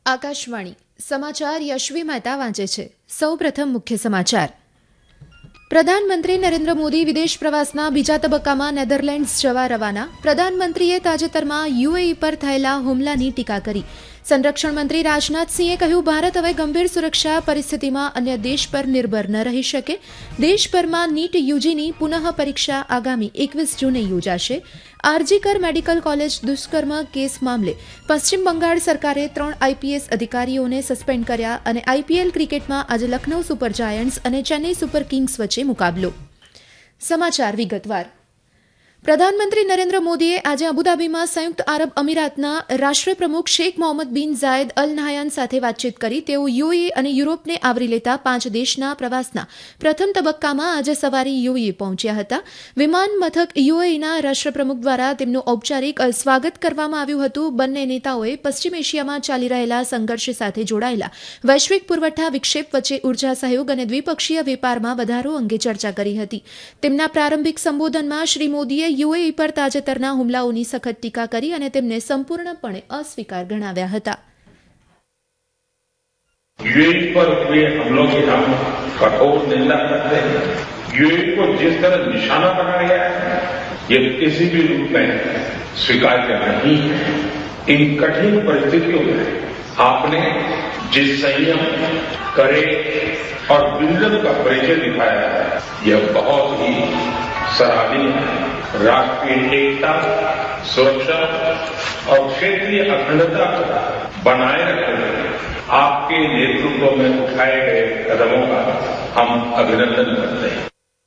આકાશવાણી સમાચાર યશવી મહેતા વાંચે છે. સૌપ્રથમ મુખ્ય સમાચાર. પ્રધાનમંત્રી નરેન્દ્ર મોદી વિદેશ પ્રવાસના બીજા તબક્કામાં નેધરલેન્ડ્સ જવા રવાના. પ્રધાનમંત્રીએ તાજેતરમાં યુએઈ પર થયેલા હુમલાની ટીકા કરી. સંરક્ષણ મંત્રી રાજનાથસિંહે કહ્યું, ભારત હવે ગંભીર સુરક્ષા પરિસ્થિતિમાં અન્ય દેશ પર નિર્ભર ન રહી શકે. દેશભરમાં નીટ યુજીની પુનઃ પરીક્ષા આગામી 21 જૂને યોજાશે. આરજીકર મેડિકલ કોલેજ દુષ્કર્મ કેસ મામલે પશ્ચિમ બંગાળ સરકારે 3 આઈપીએસ અધિકારીઓને સસ્પેન્ડ કર્યા અને આઈપીએલ ક્રિકેટમાં આજે લખનૌ સુપર જાયન્ટ્સ અને ચેન્નઈ સુપર કિંગ્સ વચ્ચે મુકાબલો. સમાચાર વિગતવાર. પ્રધાનમંત્રી નરેન્દ્ર મોદીએ આજે અબુધાબીમાં સંયુક્ત આરબ અમીરાતના રાષ્ટ્રપ્રમુખ શેખ મોહમ્મદ બિન ઝાયદ અલ નહયાન સાથે વાતચીત કરી. તેઓ યુએઈ અને યુરોપને આવરી લેતા 5 દેશના પ્રવાસના પ્રથમ તબક્કામાં આજે સવારે યુએઈ પહોંચ્યા હતા. વિમાન મથક યુએઈના રાષ્ટ્રપ્રમુખ દ્વારા તેમનું ઔપચારિક સ્વાગત કરવામાં આવ્યું હતું. બંને નેતાઓએ પશ્ચિમ એશિયામાં ચાલી રહેલા સંઘર્ષ સાથે જોડાયેલા વૈશ્વિક પુરવઠા વિક્ષેપ વચ્ચે ઉર્જા સહયોગ અને દ્વિપક્ષીય વેપારમાં વધારો અંગે ચર્ચા કરી હતી. તેમના પ્રારંભિક સંબોધનમાં શ્રી મોદીએ યુએઈ પર તાજેતરના હુમલાઓની સખત ટીકા કરી અને તેમને સંપૂર્ણપણે અસ્વીકાર ગણાવ્યા હતા. यूएई पर हुए हमलों की हम कठोर निंदा करते हैं. यूएई को जिस तरह निशाना बनाया गया है, ये किसी भी रूप में स्वीकार्य नहीं है. इन कठिन परिस्थितियों में आपने जिस संयम, करे और विजन का परिचय दिखाया है, यह बहुत ही सराहनीय है. राष्ट्रीय एकता, सुरक्षा और क्षेत्रीय अखंडता को बनाए रखने में आपके नेतृत्व में उठाए गए कदमों का हम अभिनंदन करते हैं.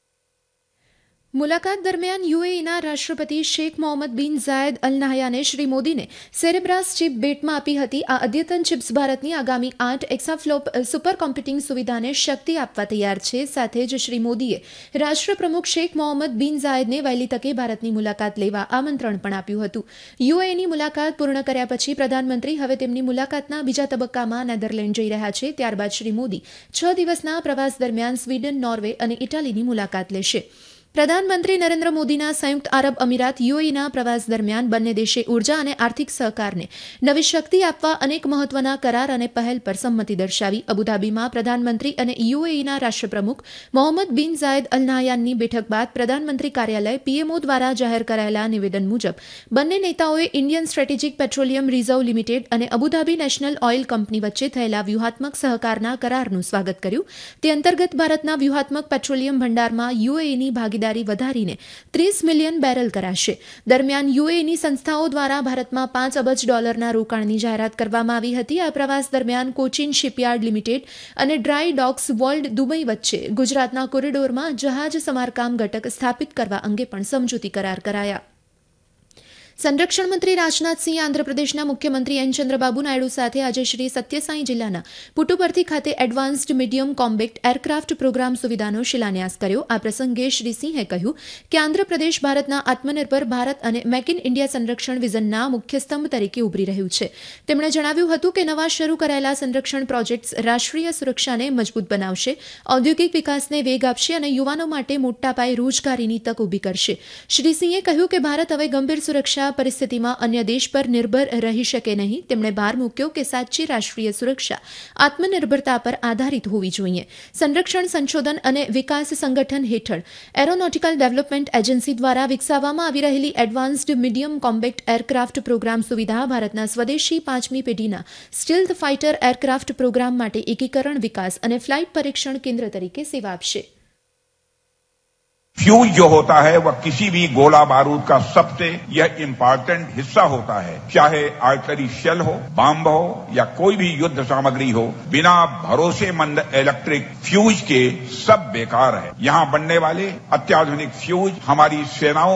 મુલાકાત દરમિયાન યુએઈના રાષ્ટ્રપતિ શેખ મોહમ્મદ બિન ઝાયદ અલ નહયાને શ્રી મોદીને સેરેબ્રાસ ચીપ ભેટમાં આપી હતી. આ અદ્યતન ચિપ્સ ભારતની આગામી 8 એક્સાફ્લોપ સુપર કોમ્પ્યુટિંગ સુવિધાને શક્તિ આપવા તૈયાર છે. સાથે જ શ્રી મોદીએ રાષ્ટ્રપ્રમુખ શેખ મોહમ્મદ બિન ઝાયદને વહેલી તકે ભારતની મુલાકાત લેવા આમંત્રણ પણ આપ્યું હતું. યુએઈની મુલાકાત પૂર્ણ કર્યા પછી પ્રધાનમંત્રી હવે તેમની મુલાકાતના બીજા તબક્કામાં નેધરલેન્ડ જઈ રહ્યા છે. ત્યારબાદ શ્રી મોદી 6 દિવસના પ્રવાસ દરમિયાન સ્વીડન, નોર્વે અને ઇટાલીની મુલાકાત લેશે. પ્રધાનમંત્રી નરેન્દ્ર મોદીના સંયુક્ત આરબ અમીરાત યુએઈના પ્રવાસ દરમિયાન બંને દેશે ઉર્જા અને આર્થિક સહકારને નવી શક્તિ આપવા અનેક મહત્વના કરાર અને પહેલ પર સંમતિ દર્શાવી. અબુધાબીમાં પ્રધાનમંત્રી અને યુએઈના રાષ્ટ્રપ્રમુખ મોહમ્મદ બિન ઝાયદ અલ નહયાનની બેઠક બાદ પ્રધાનમંત્રી કાર્યાલય પીએમઓ દ્વારા જાહેર કરાયેલા નિવેદન મુજબ બંને નેતાઓએ Indian strategic petroleum reserve limited અને અબુધાબી નેશનલ ઓઇલ કંપની વચ્ચે થયેલા વ્યૂહાત્મક સહકારના કરારનું સ્વાગત કર્યું. તે અંતર્ગત ભારતના વ્યૂહાત્મક પેટ્રોલિયમ ભંડારમાં યુએઈની ભાગીદારી વધારીને 30 મિલિયન બેરલ કરાશે. દરમિયાન યુએઈની સંસ્થાઓ દ્વારા ભારતમાં $5 અબજ રોકાણની જાહેરાત કરવામાં આવી હતી. આ પ્રવાસ દરમિયાન કોચિન શિપયાર્ડ લિમિટેડ અને ડ્રાય ડોક્સ વર્લ્ડ દુબઈ વચ્ચે ગુજરાતના કોરિડોરમાં જહાજ સમારકામ ઘટક સ્થાપિત કરવા અંગે પણ સમજૂતી કરાર કરાયા. સંરક્ષણ મંત્રી રાજનાથસિંહે આંધ્રપ્રદેશના મુખ્યમંત્રી એન ચંદ્રબાબુ નાયડુ સાથે આજે શ્રી સત્યસાઈ જિલ્લાના પુટુપર્થી ખાતે એડવાન્સ્ડ મીડિયમ કોમ્બેક્ટ એરક્રાફ્ટ પ્રોગ્રામ સુવિધાનો શિલાન્યાસ કર્યો. આ પ્રસંગે શ્રી સિંહે કહ્યું કે આંધ્રપ્રદેશ ભારતના આત્મનિર્ભર ભારત અને મેક ઇન ઇન્ડિયા સંરક્ષણ વિઝનના મુખ્ય સ્તંભ તરીકે ઉભરી રહ્યું છે. તેમણે જણાવ્યું હતું કે નવા શરૂ કરાયેલા સંરક્ષણ પ્રોજેક્ટ્સ રાષ્ટ્રીય સુરક્ષાને મજબૂત બનાવશે, ઔદ્યોગિક વિકાસને વેગ આપશે અને યુવાનો માટે મોટા પાયે રોજગારીની તક ઊભી કરશે. શ્રી સિંહે કહ્યું કે ભારત હવે ગંભીર સુરક્ષા પરિસ્થિતિમાં અન્ય દેશ પર નિર્ભર રહી શકે નહીં. તેમણે ભાર મૂક્યો કે સાચી રાષ્ટ્રીય સુરક્ષા આત્મનિર્ભરતા પર આધારિત હોવી જોઈએ. સંરક્ષણ સંશોધન અને વિકાસ સંગઠન હેઠળ એરોનોટિકલ ડેવલપમેન્ટ એજન્સી દ્વારા વિકસાવવામાં આવી રહેલી એડવાન્સ્ડ મીડિયમ કોમ્બેક્ટ એરક્રાફ્ટ પ્રોગ્રામ સુવિધા ભારતના સ્વદેશી 5મી પેઢીના સ્ટીલ્થ ફાઇટર એરક્રાફ્ટ પ્રોગ્રામ માટે એકીકરણ, વિકાસ અને ફ્લાઇટ પરીક્ષણ કેન્દ્ર તરીકે સેવા આપશે. फ्यूज जो होता है वह किसी भी गोला बारूद का सबसे यह इम्पोर्टेंट हिस्सा होता है. चाहे आर्टिलरी शेल हो, बम हो या कोई भी युद्ध सामग्री हो, बिना भरोसेमंद इलेक्ट्रिक फ्यूज के सब बेकार है. यहाँ बनने वाले अत्याधुनिक फ्यूज हमारी सेनाओं